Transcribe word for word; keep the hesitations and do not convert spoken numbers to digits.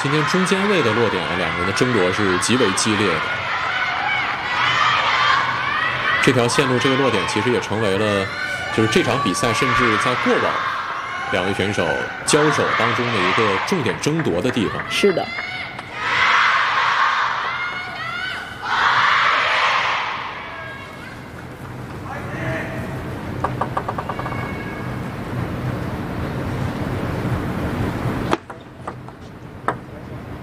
今天中间位的落点啊，两个人的争夺是极为激烈的。这条线路这个落点其实也成为了，就是这场比赛甚至在过往两位选手交手当中的一个重点争夺的地方。 是的。